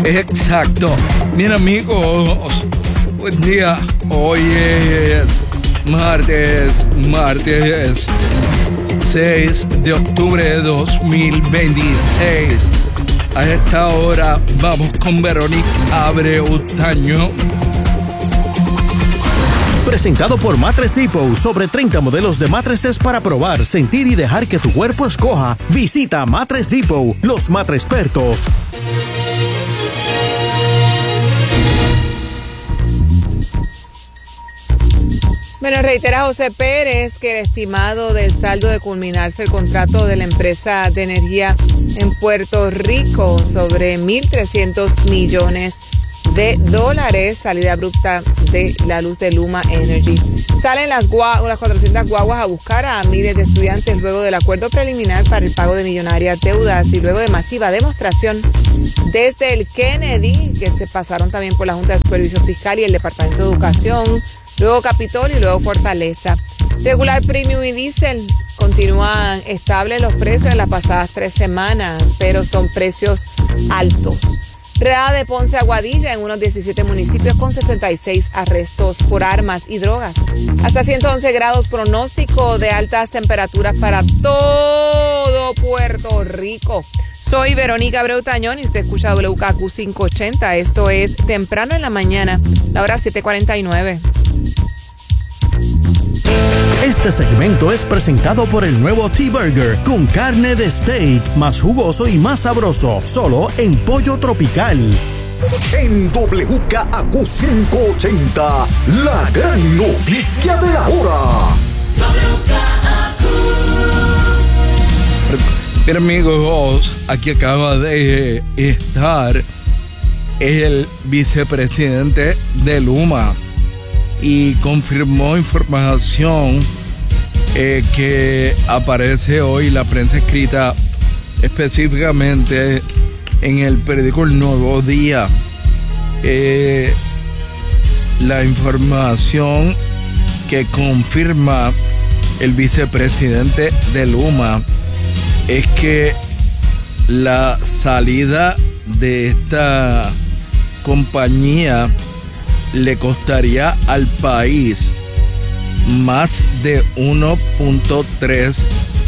Exacto. Mira, amigos, buen día. Hoy es martes 6 de octubre de 2026. A esta hora vamos con Verónica Abreu Tañón. Presentado por Mattress Depot, sobre 30 modelos de mattresses para probar, sentir y dejar que tu cuerpo escoja. Visita Mattress Depot, los matrespertos. Bueno, reitera José Pérez que el estimado del saldo de culminarse el contrato de la empresa de energía en Puerto Rico sobre 1.300 millones de dólares, salida abrupta de la luz de Luma Energy. Salen las 400 guaguas a buscar a miles de estudiantes luego del acuerdo preliminar para el pago de millonarias deudas y luego de masiva demostración desde el Kennedy, que se pasaron también por la Junta de Supervisión Fiscal y el Departamento de Educación, luego Capitolio y luego Fortaleza. Regular Premium y Diesel continúan estables los precios en las pasadas 3 semanas, pero son precios altos. Redada de Ponce a Aguadilla en unos 17 municipios con 66 arrestos por armas y drogas. Hasta 111 grados, pronóstico de altas temperaturas para todo Puerto Rico. Soy Verónica Abreu Tañón y usted escucha WKQ 580. Esto es Temprano en la Mañana, la hora 7:49. Este segmento es presentado por el nuevo T-Burger, con carne de steak, más jugoso y más sabroso, solo en Pollo Tropical. En WKQ 580, la gran noticia de la hora. Bien, amigos, aquí acaba de estar el vicepresidente de Luma y confirmó información que aparece hoy en la prensa escrita, específicamente en el periódico El Nuevo Día. La información que confirma el vicepresidente de Luma es que la salida de esta compañía le costaría al país más de 1.3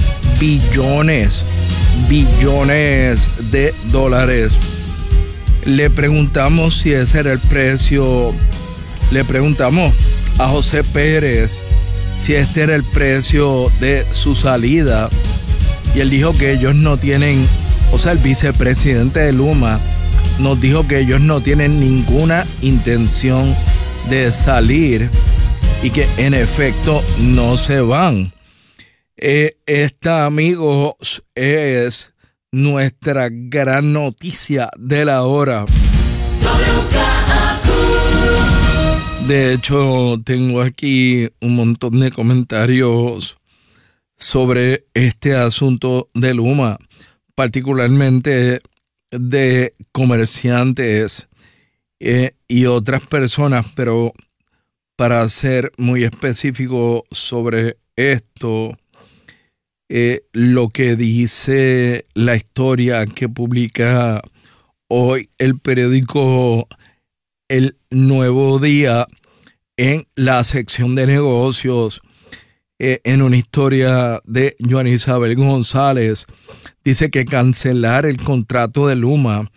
billones de dólares. Le preguntamos si ese era el precio. Le preguntamos a José Pérez si este era el precio de su salida. Y él dijo que ellos no tienen, o sea, el vicepresidente de Luma nos dijo que ellos no tienen ninguna intención de salir y que en efecto no se van. Esta, amigos, es nuestra gran noticia de la hora. De hecho, tengo aquí un montón de comentarios sobre este asunto de Luma, particularmente de comerciantes y otras personas, pero para ser muy específico sobre esto, lo que dice la historia que publica hoy el periódico El Nuevo Día en la sección de negocios, en una historia de Joana Isabel González, dice que cancelar el contrato de Luma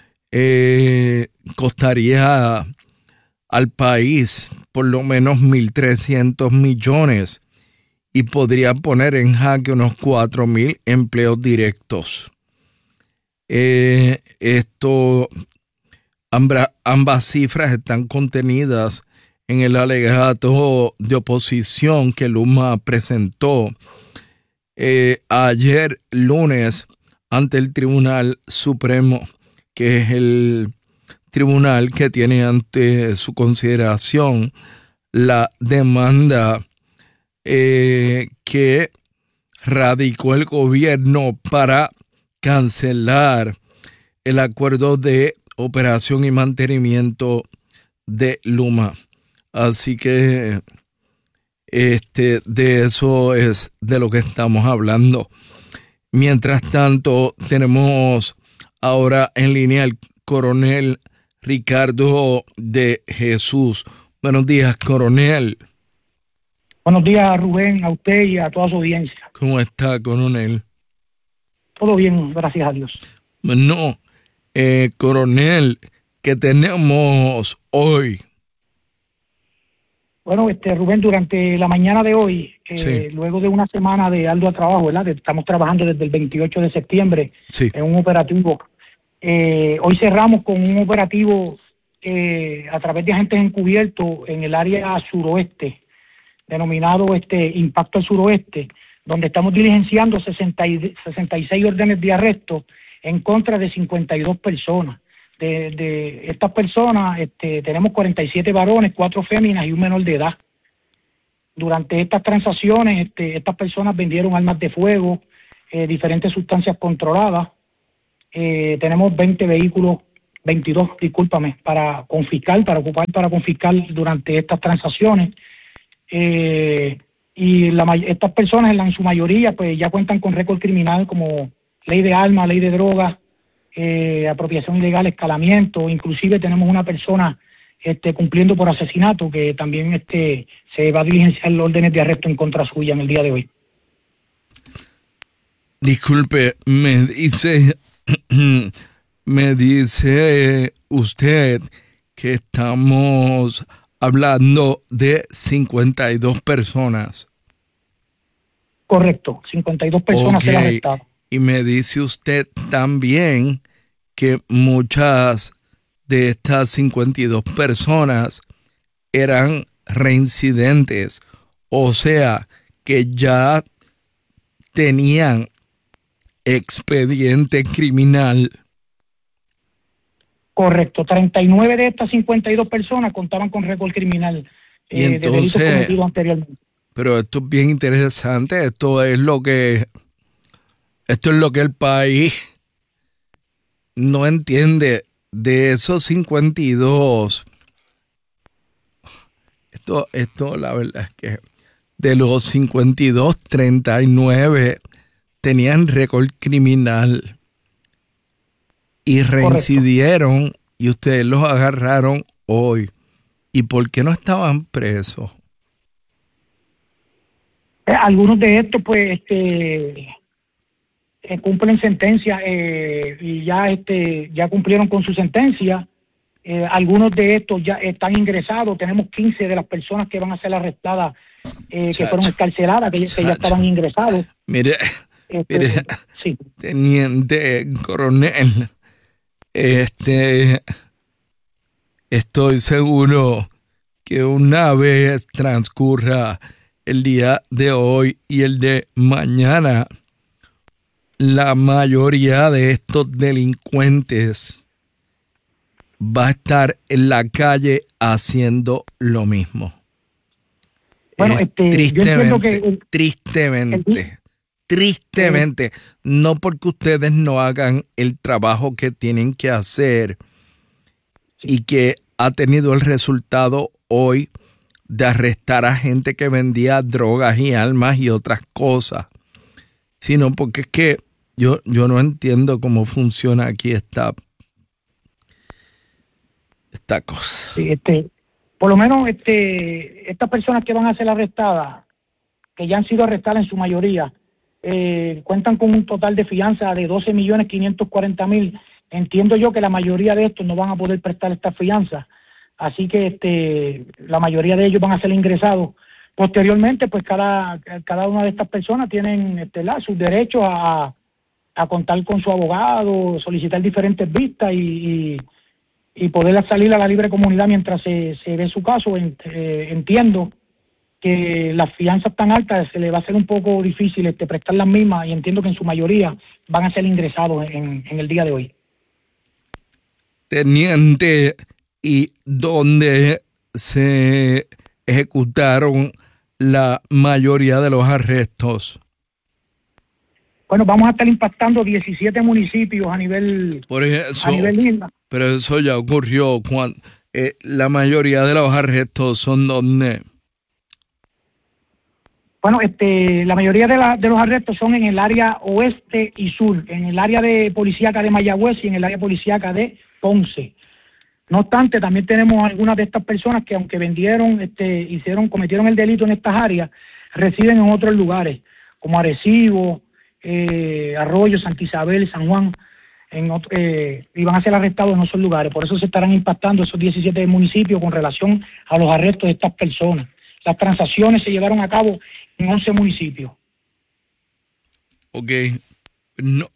costaría al país por lo menos 1.300 millones y podría poner en jaque unos 4.000 empleos directos. Ambas cifras están contenidas en el alegato de oposición que Luma presentó ayer lunes ante el Tribunal Supremo, que es el tribunal que tiene ante su consideración la demanda que radicó el gobierno para cancelar el acuerdo de operación y mantenimiento de Luma. Así que de eso es de lo que estamos hablando. Mientras tanto, tenemos ahora en línea coronel Ricardo de Jesús. Buenos días, coronel. Buenos días, Rubén, a usted y a toda su audiencia. ¿Cómo está, coronel? Todo bien, gracias a Dios. Bueno, coronel, ¿qué tenemos hoy? Bueno, Rubén, durante la mañana de hoy, Sí. luego de una semana de arduo trabajo, ¿verdad? Estamos trabajando desde el 28 de septiembre Sí. en un operativo. Hoy cerramos con un operativo a través de agentes encubiertos en el área suroeste, denominado Impacto al Suroeste, donde estamos diligenciando 66 órdenes de arresto en contra de 52 personas. De estas personas tenemos 47 varones, 4 féminas y un menor de edad. Durante estas transacciones, estas personas vendieron armas de fuego, diferentes sustancias controladas. Tenemos 22, discúlpame, para confiscar durante estas transacciones. Estas personas en su mayoría pues ya cuentan con récord criminal como ley de armas, ley de drogas, apropiación ilegal, escalamiento. Inclusive tenemos una persona cumpliendo por asesinato que también se va a diligenciar órdenes de arresto en contra suya en el día de hoy. Disculpe, me dice usted que estamos hablando de 52 personas. Correcto, 52 personas se han arrestado. Y me dice usted también que muchas de estas 52 personas eran reincidentes, o sea, que ya tenían expediente criminal. Correcto, 39 de estas 52 personas contaban con récord criminal Y entonces, de delitos cometidos anteriormente. Pero esto es bien interesante, esto es lo que el país no entiende. De esos 52, esto la verdad es que de los 52, 39 tenían récord criminal y reincidieron. Correcto. Y ustedes los agarraron hoy. ¿Y por qué no estaban presos? Algunos de estos pues cumplen sentencia y ya cumplieron con su sentencia. Algunos de estos ya están ingresados. Tenemos 15 de las personas que van a ser arrestadas que fueron escarceladas, que ya estaban ingresados. Mire, sí. Teniente coronel, estoy seguro que una vez transcurra el día de hoy y el de mañana, la mayoría de estos delincuentes va a estar en la calle haciendo lo mismo. Bueno, tristemente, no porque ustedes no hagan el trabajo que tienen que hacer y que ha tenido el resultado hoy de arrestar a gente que vendía drogas y armas y otras cosas, sino porque es que yo no entiendo cómo funciona aquí esta cosa. Sí, por lo menos estas personas que van a ser arrestadas, que ya han sido arrestadas en su mayoría, cuentan con un total de fianza de 12.540.000. Entiendo yo que la mayoría de estos no van a poder prestar esta fianza, así que la mayoría de ellos van a ser ingresados. Posteriormente, pues cada una de estas personas tienen sus derechos a contar con su abogado, solicitar diferentes vistas y poder salir a la libre comunidad mientras se ve su caso. Entiendo que las fianzas tan altas se le va a hacer un poco difícil prestar las mismas, y entiendo que en su mayoría van a ser ingresados en el día de hoy. Teniente, ¿y dónde se ejecutaron la mayoría de los arrestos? Bueno, vamos a estar impactando 17 municipios a nivel isla. Pero eso ya ocurrió cuando la mayoría de los arrestos son donde. Bueno, la mayoría de los arrestos son en el área oeste y sur, en el área de policíaca de Mayagüez y en el área policíaca de Ponce. No obstante, también tenemos algunas de estas personas que, aunque vendieron, cometieron el delito en estas áreas, residen en otros lugares, como Arecibo, Arroyo, Santa Isabel, San Juan, y van a ser arrestados en esos lugares. Por eso se estarán impactando esos 17 municipios con relación a los arrestos de estas personas. Las transacciones se llevaron a cabo en 11 municipios. Ok. No.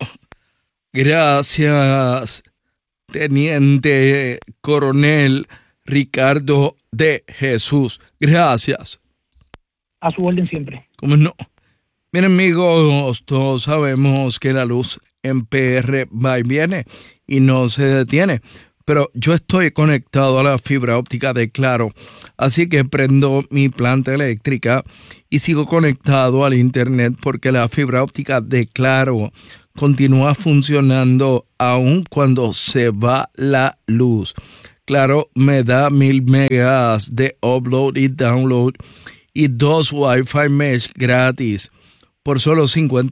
Gracias, Teniente Coronel Ricardo de Jesús. Gracias. A su orden siempre. ¿Cómo no? Miren, amigos, todos sabemos que la luz en PR va y viene y no se detiene. Pero yo estoy conectado a la fibra óptica de Claro, así que prendo mi planta eléctrica y sigo conectado al internet porque la fibra óptica de Claro continúa funcionando aun cuando se va la luz. Claro me da 1000 megas de upload y download y 2 Wi-Fi mesh gratis por solo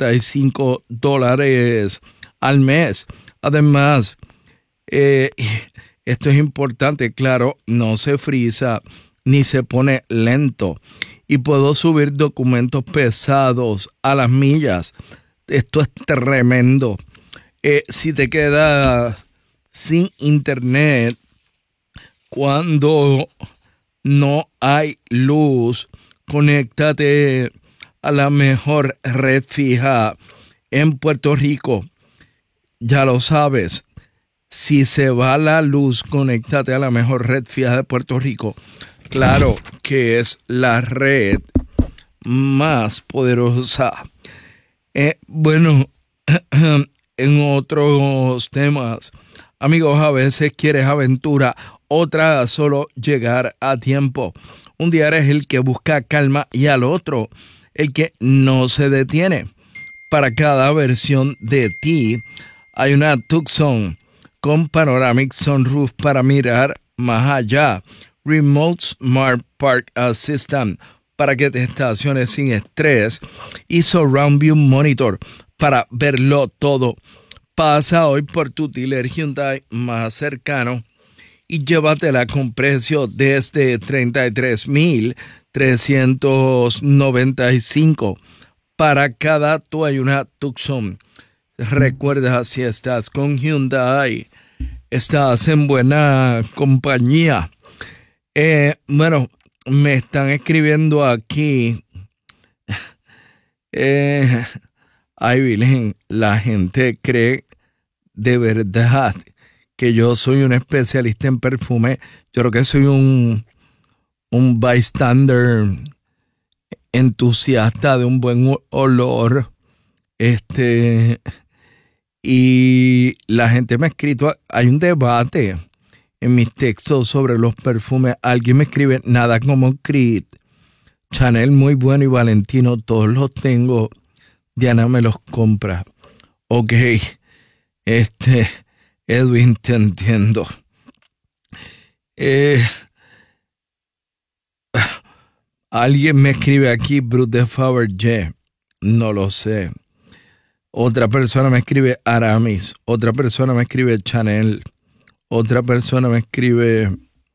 $55 al mes. Además, esto es importante, Claro no se frisa ni se pone lento y puedo subir documentos pesados a las millas. Esto es tremendo. Si te quedas sin internet cuando no hay luz, conéctate a la mejor red fija en Puerto Rico. Ya lo sabes. Si se va la luz, conéctate a la mejor red fija de Puerto Rico. Claro que es la red más poderosa. Bueno, en otros temas, amigos, a veces quieres aventura, otra solo llegar a tiempo. Un día eres el que busca calma y al otro el que no se detiene. Para cada versión de ti hay una Tucson con Panoramic Sunroof para mirar más allá, Remote Smart Park Assistant para que te estaciones sin estrés y Surround View Monitor para verlo todo. Pasa hoy por tu dealer Hyundai más cercano y llévatela con precio desde $33,395. Para cada tú hay una Tucson. Recuerda, si estás con Hyundai, estás en buena compañía. Bueno, me están escribiendo aquí. Ay, Virgen, la gente cree de verdad que yo soy un especialista en perfume. Yo creo que soy un bystander entusiasta de un buen olor. Y la gente me ha escrito, hay un debate en mis textos sobre los perfumes. Alguien me escribe, nada como Creed, Chanel muy bueno y Valentino, todos los tengo, Diana me los compra. Ok, Edwin, te entiendo. Alguien me escribe aquí, Brut de Fabergé, no lo sé. Otra persona me escribe Aramis, otra persona me escribe Chanel, otra persona me escribe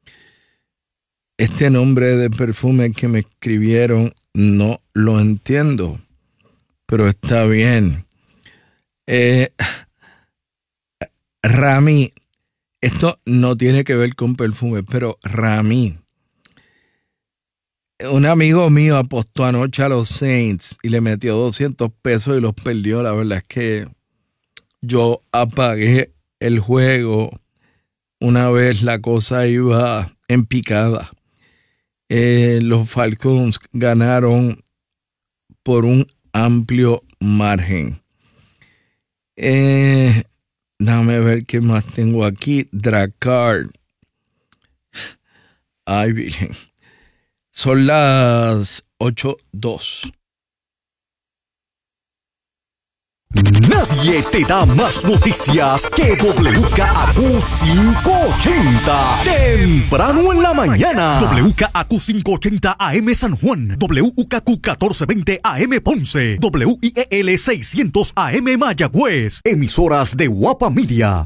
este nombre de perfume que me escribieron, no lo entiendo, pero está bien. Rami, esto no tiene que ver con perfume, pero Rami, un amigo mío apostó anoche a los Saints y le metió $200 y los perdió. La verdad es que yo apagué el juego una vez la cosa iba en picada. Los Falcons ganaron por un amplio margen. Déjame ver qué más tengo aquí. Dracar. Ay, Virgen. Son las 8:02. Nadie te da más noticias que WKAQ 580. Temprano en la mañana. WKAQ 580 AM San Juan. WKQ 1420 AM Ponce. WIEL 600 AM Mayagüez. Emisoras de Guapa Media.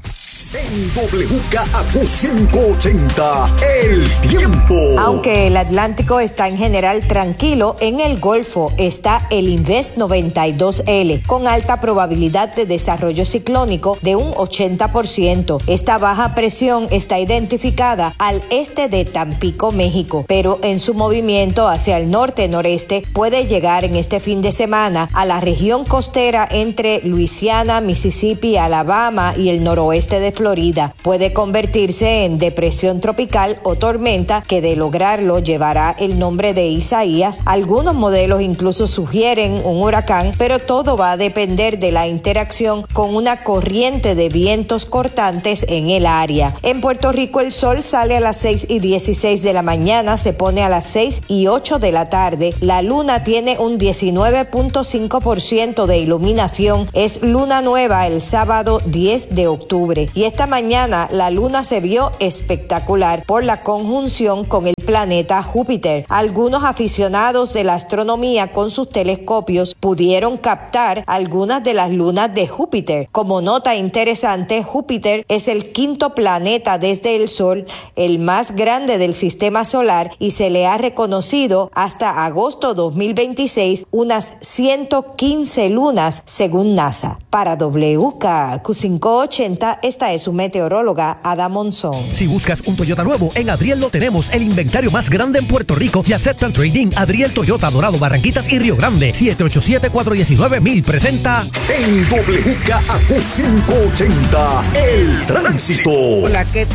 En WKAQ 580, el tiempo. Aunque el Atlántico está en general tranquilo, en el Golfo está el Invest 92L, con alta probabilidad de desarrollo ciclónico de un 80%. Esta baja presión está identificada al este de Tampico, México, pero en su movimiento hacia el norte-noreste puede llegar en este fin de semana a la región costera entre Luisiana, Mississippi, Alabama y el noroeste de Florida. Puede convertirse en depresión tropical o tormenta que de lograrlo llevará el nombre de Isaías. Algunos modelos incluso sugieren un huracán, pero todo va a depender de la interacción con una corriente de vientos cortantes en el área. En Puerto Rico el sol sale a las 6:16 de la mañana, se pone a las 6:08 de la tarde. La luna tiene un 19.5% de iluminación. Es luna nueva el sábado 10 de octubre. Y esta mañana la luna se vio espectacular por la conjunción con el planeta Júpiter. Algunos aficionados de la astronomía con sus telescopios pudieron captar algunas de las lunas de Júpiter. Como nota interesante, Júpiter es el quinto planeta desde el Sol, el más grande del sistema solar, y se le ha reconocido hasta agosto 2026 unas 115 lunas según NASA. Para WKAQ 580, esta es su meteoróloga Ada Monzón. Si buscas un Toyota nuevo, en Adriel lo tenemos, el inventario más grande en Puerto Rico y aceptan trading. Adriel Toyota, Dorado, Barranquitas y Río Grande. 787-419-1000 presenta En WKAQ 580, el tránsito. Hola, ¿qué